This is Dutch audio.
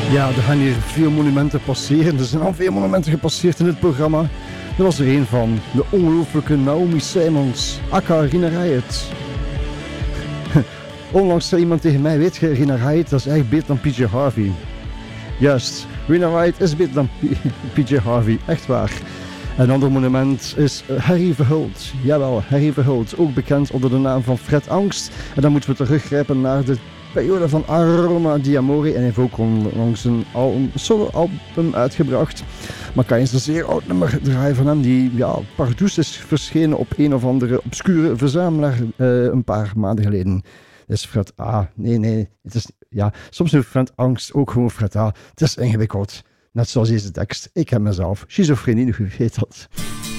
Ja, er gaan hier veel monumenten passeren. Er zijn al veel monumenten gepasseerd in dit programma. Er was er een van de ongelooflijke Naomi Simons, aka Rina Riot. Onlangs zei iemand tegen mij, weet je, Rina Riot, dat is echt beter dan PJ Harvey. Juist, Rina Riot is beter dan PJ Harvey, echt waar. Een ander monument is Harry Verhult. Jawel, Harry Verhult, ook bekend onder de naam van Fred Angst. En dan moeten we teruggrijpen naar de periode van Aroma di Amore. En hij heeft ook onlangs een solo-album uitgebracht. Maar kan je eens een zeer oud nummer draaien van hem, die pardoes is verschenen op een of andere obscure verzamelaar een paar maanden geleden. Dus Fred A. Nee, het is, soms heeft Fred Angst ook gewoon Fred A. Het is ingewikkeld. Net zoals deze tekst. Ik heb mezelf schizofrenie, wie weet dat.